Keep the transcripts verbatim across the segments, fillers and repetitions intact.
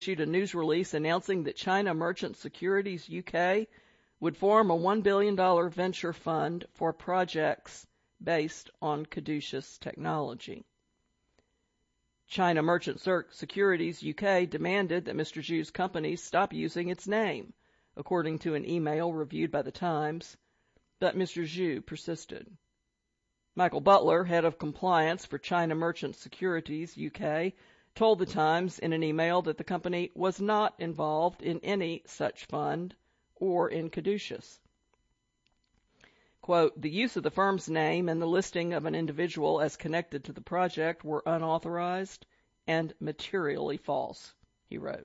issued a news release announcing that China Merchant Securities U K would form a one billion dollars venture fund for projects based on caduceus technology. China Merchant Securities U K demanded that Mister Zhu's company stop using its name, according to an email reviewed by the Times, but Mister Zhu persisted. Michael Butler, head of compliance for China Merchant Securities U K, told the Times in an email that the company was not involved in any such fund or in caduceus. Quote, the use of the firm's name and the listing of an individual as connected to the project were unauthorized and materially false, he wrote.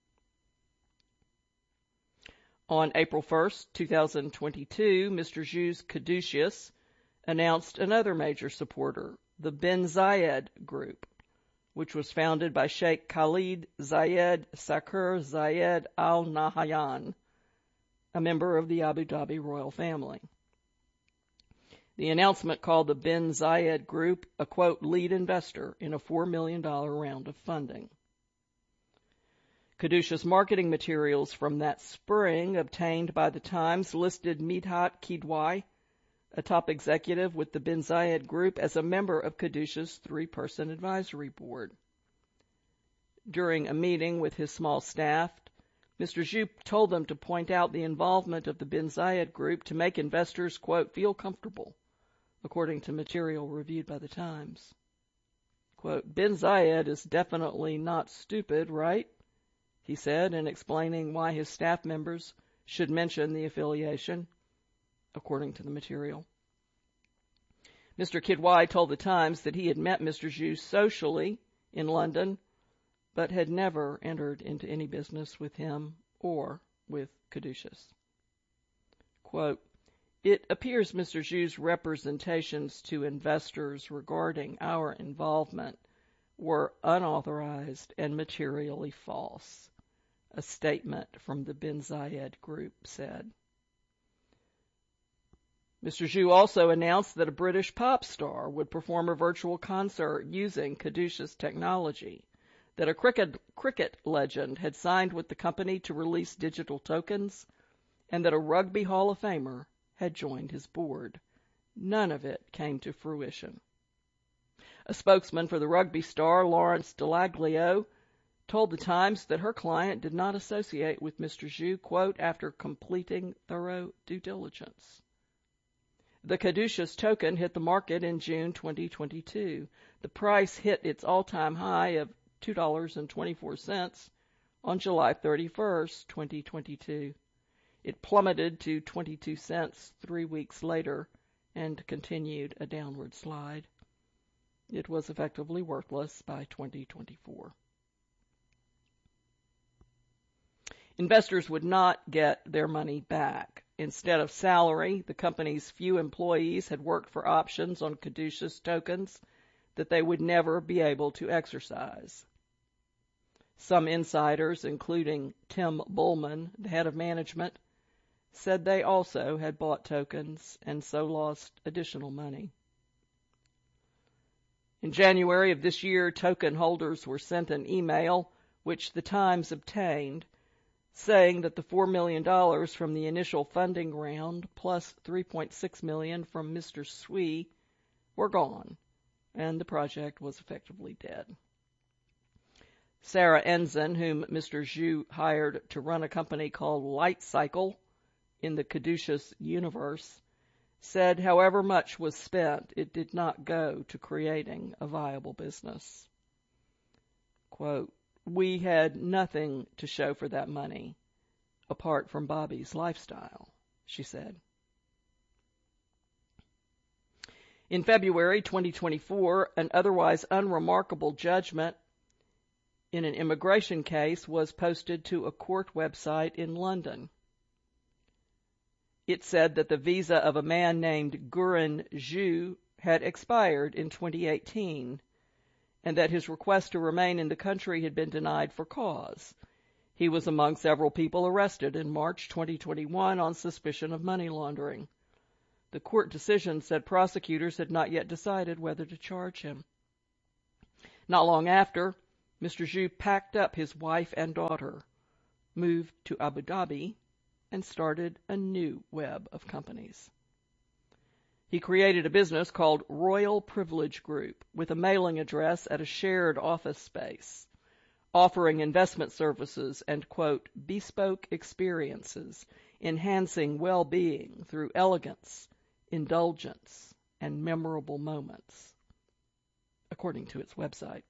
On April first, two thousand twenty-two, Mister Zhu's caduceus announced another major supporter, the Bin Zayed Group, which was founded by Sheikh Khalid Zayed Sakur Zayed Al Nahyan, a member of the Abu Dhabi royal family. The announcement called the Bin Zayed Group a, quote, lead investor in a four million dollars round of funding. Caduceus marketing materials from that spring obtained by the Times listed Midhat Kidwai, a top executive with the Bin Zayed Group, as a member of caduceus' three-person advisory board. During a meeting with his small staff, Mister Zhu told them to point out the involvement of the Bin Zayed Group to make investors, quote, feel comfortable, according to material reviewed by the Times. Quote, Bin Zayed is definitely not stupid, right? He said in explaining why his staff members should mention the affiliation, according to the material. Mister Kidwai told the Times that he had met Mister Zhu socially in London, but had never entered into any business with him or with caduceus. Quote, it appears Mister Zhu's representations to investors regarding our involvement were unauthorized and materially false, a statement from the Bin Zayed Group said. Mister Zhu also announced that a British pop star would perform a virtual concert using caduceus technology, that a cricket, cricket legend had signed with the company to release digital tokens, and that a Rugby Hall of Famer had joined his board. None of it came to fruition. A spokesman for the rugby star, Lawrence Delaglio, told the Times that her client did not associate with Mister Zhu, quote, after completing thorough due diligence. The caduceus token hit the market in June twenty twenty-two. The price hit its all-time high of two dollars and twenty-four cents on July thirty-first, twenty twenty-two. It plummeted to twenty-two cents three weeks later and continued a downward slide. It was effectively worthless by twenty twenty-four. Investors would not get their money back. Instead of salary, the company's few employees had worked for options on caduceus tokens that they would never be able to exercise. Some insiders, including Tim Bullman, the head of management, said they also had bought tokens and so lost additional money. In January of this year, token holders were sent an email, which the Times obtained, saying that the four million dollars from the initial funding round plus three point six million dollars from Mister Sui were gone, and the project was effectively dead. Sarah Ensign, whom Mister Zhu hired to run a company called Light Cycle in the caduceus universe, said however much was spent, it did not go to creating a viable business. Quote, we had nothing to show for that money, apart from Bobby's lifestyle, she said. In February twenty twenty-four, an otherwise unremarkable judgment in an immigration case was posted to a court website in London. It said that the visa of a man named Guren Zhu had expired in twenty eighteen, and that his request to remain in the country had been denied for cause. He was among several people arrested in March twenty twenty-one on suspicion of money laundering. The court decision said prosecutors had not yet decided whether to charge him. Not long after, Mister Zhu packed up his wife and daughter, moved to Abu Dhabi, and started a new web of companies. He created a business called Royal Privilege Group with a mailing address at a shared office space, offering investment services and, quote, bespoke experiences, enhancing well-being through elegance, indulgence, and memorable moments, according to its website.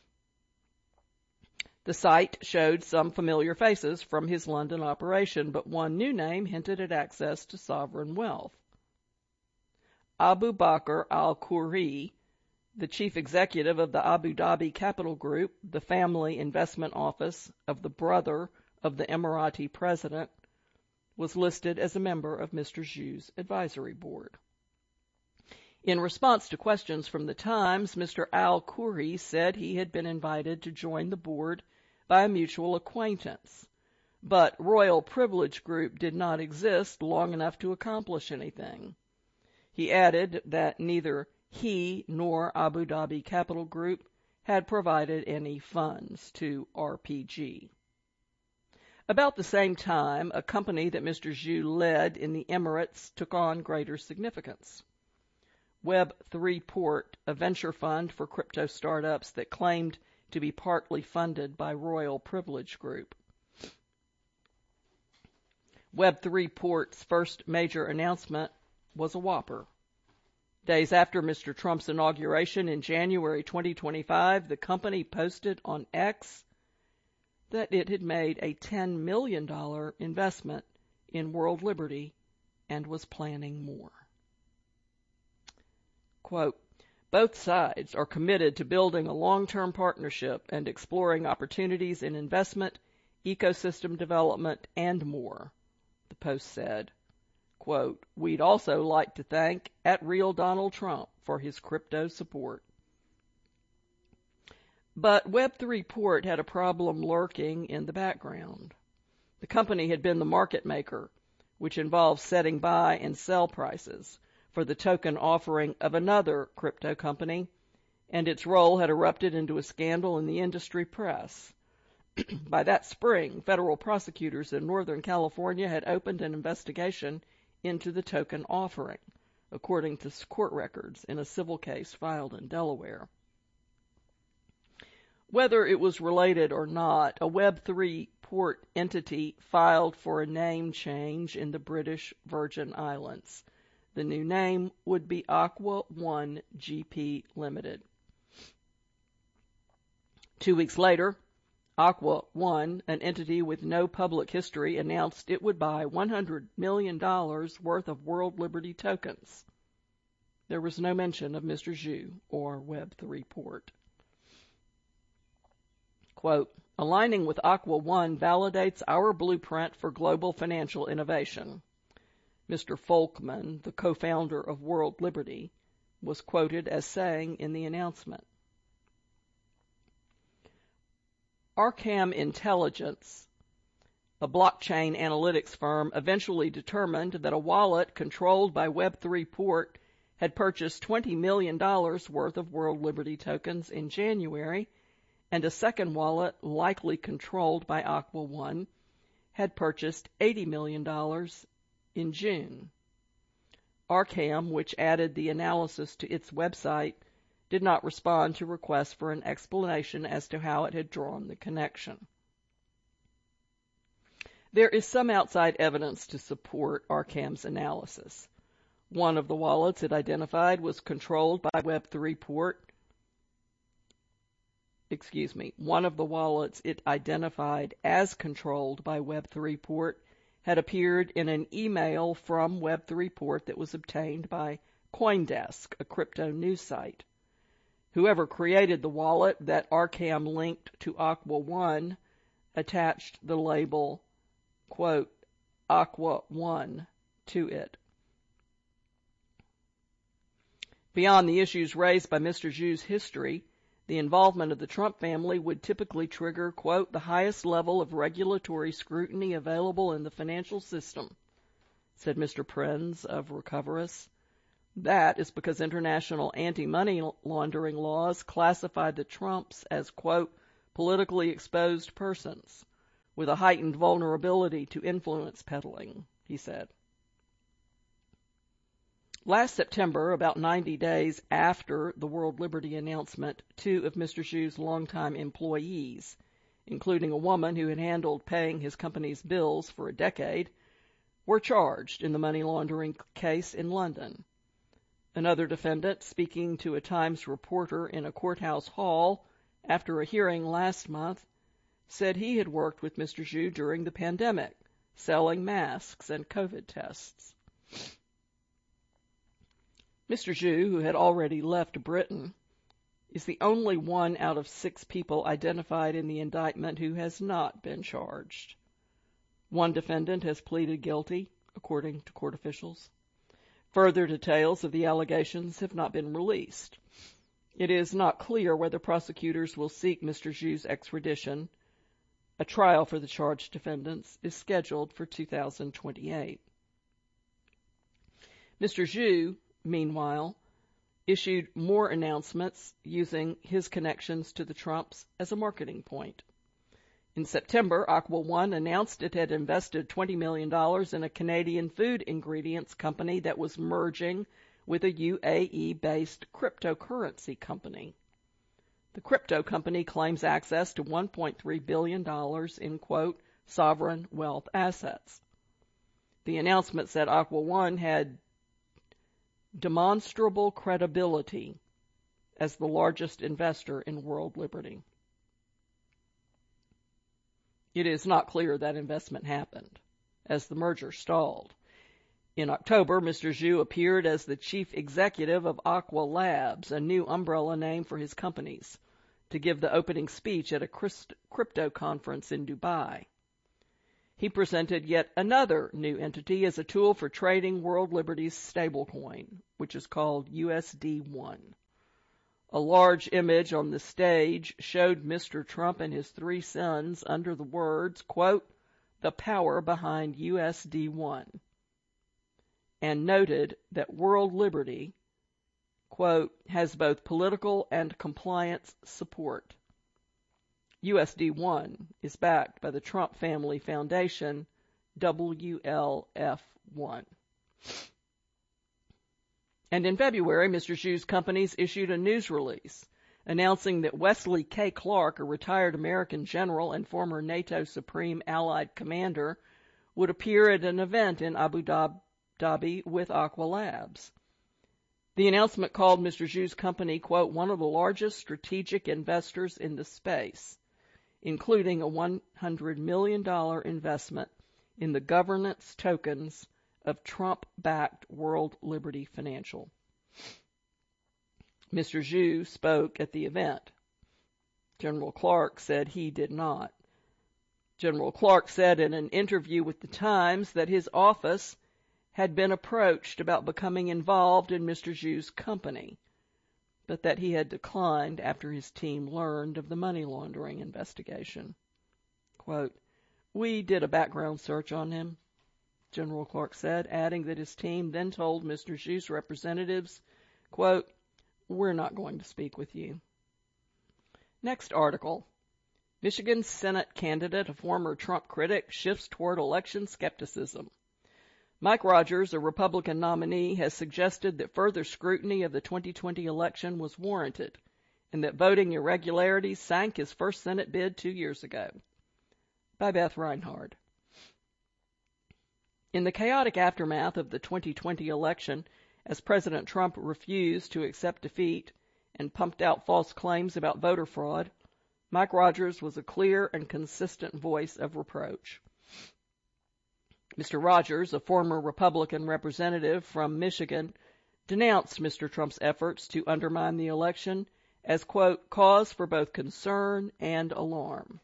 The site showed some familiar faces from his London operation, but one new name hinted at access to sovereign wealth. Abu Bakr al-Khoury, the chief executive of the Abu Dhabi Capital Group, the family investment office of the brother of the Emirati president, was listed as a member of Mister Zhu's advisory board. In response to questions from the Times, Mister al-Khoury said he had been invited to join the board by a mutual acquaintance, but Royal Privilege Group did not exist long enough to accomplish anything. He added that neither he nor Abu Dhabi Capital Group had provided any funds to R P G. About the same time, a company that Mister Zhu led in the Emirates took on greater significance. Web three Port, a venture fund for crypto startups that claimed to be partly funded by Royal Privilege Group. Web three Port's first major announcement was a whopper. Days after Mister Trump's inauguration in January twenty twenty-five, the company posted on X that it had made a ten million dollars investment in World Liberty and was planning more. Quote, both sides are committed to building a long-term partnership and exploring opportunities in investment, ecosystem development, and more, the Post said. Quote, we'd also like to thank at Real Donald Trump for his crypto support. But Web three Port had a problem lurking in the background. The company had been the market maker, which involves setting buy and sell prices for the token offering of another crypto company, and its role had erupted into a scandal in the industry press. By that spring, federal prosecutors in Northern California had opened an investigation into the token offering, according to court records in a civil case filed in Delaware. Whether it was related or not, a Web three Port entity filed for a name change in the British Virgin Islands. The new name would be Aqua One G P Limited. Two weeks later, Aqua One, an entity with no public history, announced it would buy one hundred million dollars worth of World Liberty tokens. There was no mention of Mister Zhu or Web three Port. Quote, aligning with Aqua One validates our blueprint for global financial innovation. Mister Folkman, the co-founder of World Liberty, was quoted as saying in the announcement. Arkham Intelligence, a blockchain analytics firm, eventually determined that a wallet controlled by Web three Port had purchased twenty million dollars worth of World Liberty tokens in January, and a second wallet, likely controlled by Aqua One, had purchased eighty million dollars in June. Arkham, which added the analysis to its website, did not respond to requests for an explanation as to how it had drawn the connection. There is some outside evidence to support Arkham's analysis. One of the wallets it identified was controlled by Web three Port. Excuse me, one of the wallets it identified as controlled by Web three Port had appeared in an email from Web three Port that was obtained by CoinDesk, a crypto news site. Whoever created the wallet that Arkham linked to Aqua One attached the label, quote, Aqua One to it. Beyond the issues raised by Mister Zhu's history, the involvement of the Trump family would typically trigger, quote, the highest level of regulatory scrutiny available in the financial system, said Mister Prinz of Recoverus. That is because international anti-money laundering laws classify the Trumps as, quote, politically exposed persons with a heightened vulnerability to influence peddling, he said. Last September, about ninety days after the World Liberty announcement, two of Mister Xu's longtime employees, including a woman who had handled paying his company's bills for a decade, were charged in the money laundering case in London. Another defendant, speaking to a Times reporter in a courthouse hall after a hearing last month, said he had worked with Mister Xu during the pandemic, selling masks and COVID tests. Mister Xu, who had already left Britain, is the only one out of six people identified in the indictment who has not been charged. One defendant has pleaded guilty, according to court officials. Further details of the allegations have not been released. It is not clear whether prosecutors will seek Mister Xu's extradition. A trial for the charged defendants is scheduled for two thousand twenty-eight. Mister Xu, meanwhile, issued more announcements using his connections to the Trumps as a marketing point. In September, Aqua One announced it had invested twenty million dollars in a Canadian food ingredients company that was merging with a U A E-based cryptocurrency company. The crypto company claims access to one point three billion dollars in, quote, sovereign wealth assets. The announcement said Aqua One had demonstrable credibility as the largest investor in World Liberty. It is not clear that investment happened, as the merger stalled. In October, Mister Xu appeared as the chief executive of Aqua Labs, a new umbrella name for his companies, to give the opening speech at a crypto conference in Dubai. He presented yet another new entity as a tool for trading World Liberty's stablecoin, which is called U S D one. A large image on the stage showed Mister Trump and his three sons under the words, quote, the power behind U S D one, and noted that World Liberty, quote, has both political and compliance support. U S D one is backed by the Trump Family Foundation, W L F one. And in February, Mister Xu's companies issued a news release announcing that Wesley K. Clark, a retired American general and former NATO Supreme Allied Commander, would appear at an event in Abu Dhabi with Aqua Labs. The announcement called Mister Xu's company, quote, one of the largest strategic investors in the space, including a one hundred million dollars investment in the governance tokens of Trump-backed World Liberty Financial. Mister Xu spoke at the event. General Clark said he did not. General Clark said in an interview with the Times that his office had been approached about becoming involved in Mister Xu's company, but that he had declined after his team learned of the money laundering investigation. Quote, we did a background search on him, General Clark said, adding that his team then told Mister Xu's representatives, quote, we're not going to speak with you. Next article. Michigan Senate candidate, a former Trump critic, shifts toward election skepticism. Mike Rogers, a Republican nominee, has suggested that further scrutiny of the twenty twenty election was warranted and that voting irregularities sank his first Senate bid two years ago. By Beth Reinhard. In the chaotic aftermath of the twenty twenty election, as President Trump refused to accept defeat and pumped out false claims about voter fraud, Mike Rogers was a clear and consistent voice of reproach. Mister Rogers, a former Republican representative from Michigan, denounced Mister Trump's efforts to undermine the election as, quote, cause for both concern and alarm.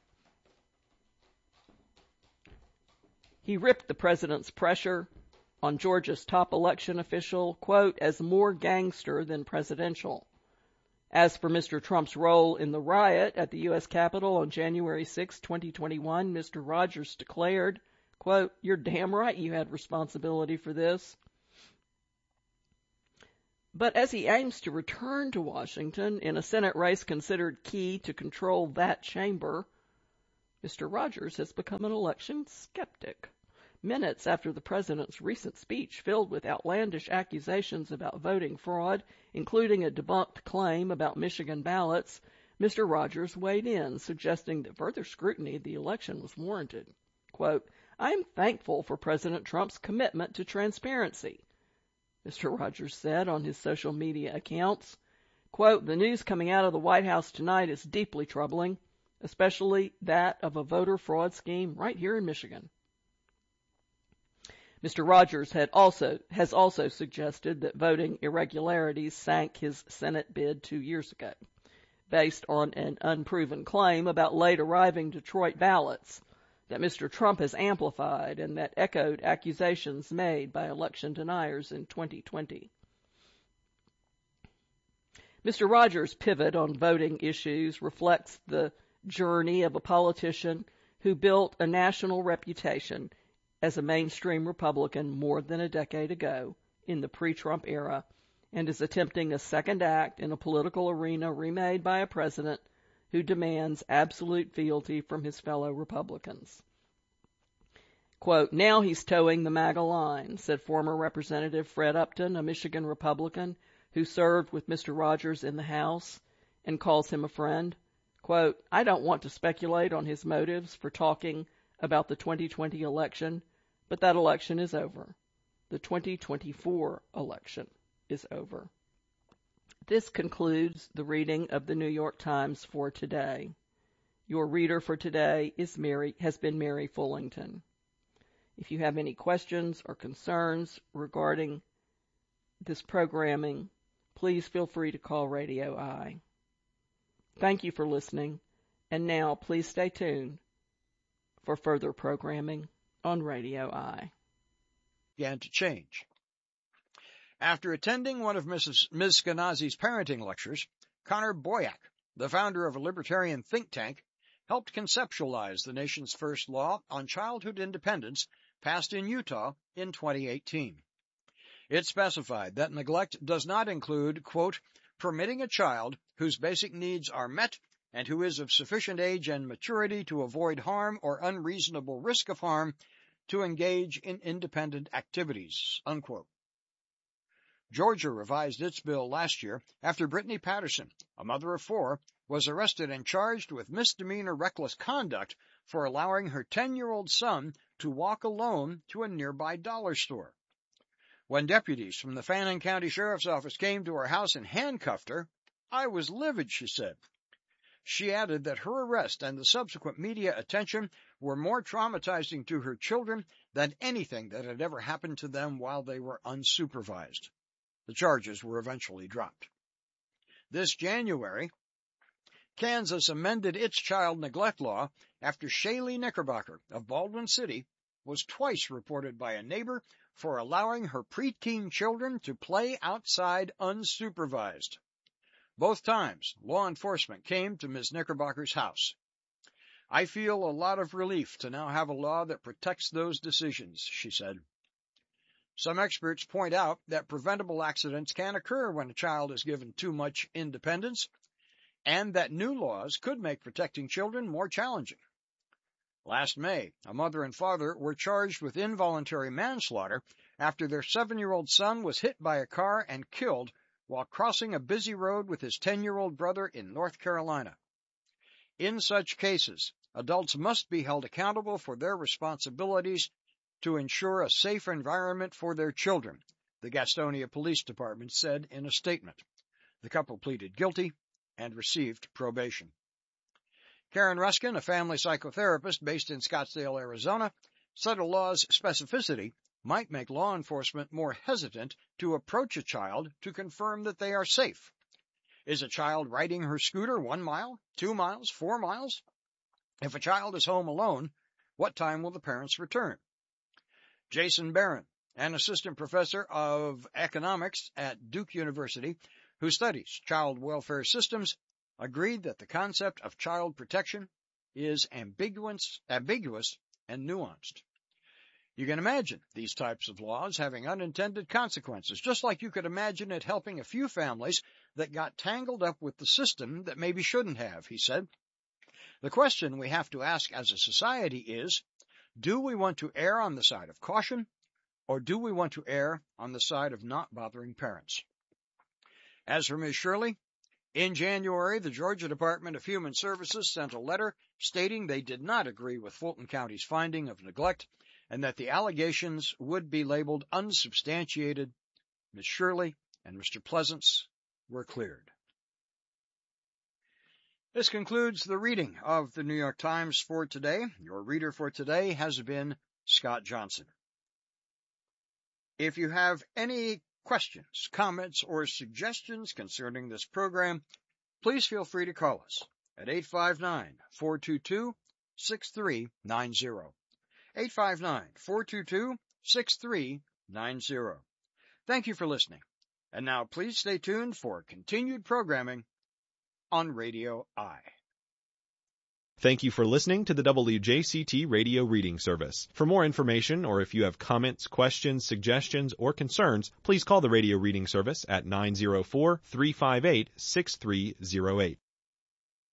He ripped the president's pressure on Georgia's top election official, quote, as more gangster than presidential. As for Mister Trump's role in the riot at the U S Capitol on January sixth, twenty twenty-one, Mister Rogers declared, quote, you're damn right you had responsibility for this. But as he aims to return to Washington in a Senate race considered key to control that chamber, Mister Rogers has become an election skeptic. Minutes after the president's recent speech filled with outlandish accusations about voting fraud, including a debunked claim about Michigan ballots, Mister Rogers weighed in, suggesting that further scrutiny of the election was warranted. Quote, "I am thankful for President Trump's commitment to transparency," Mister Rogers said on his social media accounts. Quote, "The news coming out of the White House tonight is deeply troubling, especially that of a voter fraud scheme right here in Michigan." Mister Rogers had also, has also suggested that voting irregularities sank his Senate bid two years ago, based on an unproven claim about late-arriving Detroit ballots that Mister Trump has amplified and that echoed accusations made by election deniers in twenty twenty. Mister Rogers' pivot on voting issues reflects the journey of a politician who built a national reputation as a mainstream Republican more than a decade ago in the pre-Trump era and is attempting a second act in a political arena remade by a president who demands absolute fealty from his fellow Republicans. Quote, "Now he's towing the MAGA line," said former Representative Fred Upton, a Michigan Republican who served with Mister Rogers in the House and calls him a friend. Quote, "I don't want to speculate on his motives for talking about the twenty twenty election, but that election is over. The twenty twenty-four election is over." This concludes the reading of the New York Times for today. Your reader for today is Mary, has been Mary Fullington. If you have any questions or concerns regarding this programming, please feel free to call Radio I. Thank you for listening, and now please stay tuned for further programming on Radio I. Began to change. After attending one of Missus Miz Skenazy's parenting lectures, Connor Boyack, the founder of a libertarian think tank, helped conceptualize the nation's first law on childhood independence passed in Utah in twenty eighteen. It specified that neglect does not include, quote, "permitting a child whose basic needs are met and who is of sufficient age and maturity to avoid harm or unreasonable risk of harm to engage in independent activities," unquote. Georgia revised its bill last year after Brittany Patterson, a mother of four, was arrested and charged with misdemeanor reckless conduct for allowing her ten-year-old son to walk alone to a nearby dollar store. When deputies from the Fannin County Sheriff's Office came to her house and handcuffed her, "I was livid," she said. She added that her arrest and the subsequent media attention were more traumatizing to her children than anything that had ever happened to them while they were unsupervised. The charges were eventually dropped. This January, Kansas amended its child neglect law after Shaylee Knickerbocker of Baldwin City was twice reported by a neighbor for allowing her preteen children to play outside unsupervised. Both times, law enforcement came to Miz Knickerbocker's house. "I feel a lot of relief to now have a law that protects those decisions," she said. Some experts point out that preventable accidents can occur when a child is given too much independence, and that new laws could make protecting children more challenging. Last May, a mother and father were charged with involuntary manslaughter after their seven-year-old son was hit by a car and killed while crossing a busy road with his ten-year-old brother in North Carolina. In such cases, adults must be held accountable for their responsibilities to ensure a safe environment for their children, the Gastonia Police Department said in a statement. The couple pleaded guilty and received probation. Karen Ruskin, a family psychotherapist based in Scottsdale, Arizona, said a law's specificity might make law enforcement more hesitant to approach a child to confirm that they are safe. Is a child riding her scooter one mile, two miles, four miles? If a child is home alone, what time will the parents return? Jason Barron, an assistant professor of economics at Duke University, who studies child welfare systems, agreed that the concept of child protection is ambiguous, ambiguous and nuanced. You can imagine these types of laws having unintended consequences, just like you could imagine it helping a few families that got tangled up with the system that maybe shouldn't have, he said. The question we have to ask as a society is, do we want to err on the side of caution, or do we want to err on the side of not bothering parents? As for Miz Shirley, in January, the Georgia Department of Human Services sent a letter stating they did not agree with Fulton County's finding of neglect and that the allegations would be labeled unsubstantiated. Miz Shirley and Mister Pleasance were cleared. This concludes the reading of the New York Times for today. Your reader for today has been Scott Johnson. If you have any questions, comments, or suggestions concerning this program, please feel free to call us at eight five nine, four two two, six three nine zero. eight five nine, four two two, six three nine zero. Thank you for listening. And now please stay tuned for continued programming on Radio I. Thank you for listening to the W J C T Radio Reading Service. For more information, or if you have comments, questions, suggestions, or concerns, please call the Radio Reading Service at nine zero four, three five eight, six three zero eight.